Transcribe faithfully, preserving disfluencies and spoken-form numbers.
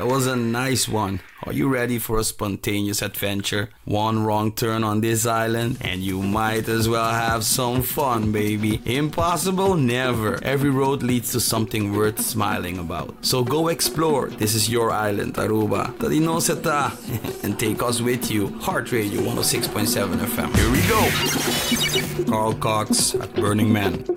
was a nice one. Are you ready for a spontaneous adventure? One wrong turn on this island and you might as well have some fun, baby. Impossible? Never. Every road leads to something worth smiling about. So go explore. This is your island, Aruba. Tadinoseta. And take us with you. Heart Radio one oh six point seven F M. Here we go. Carl Cox at Burning Man.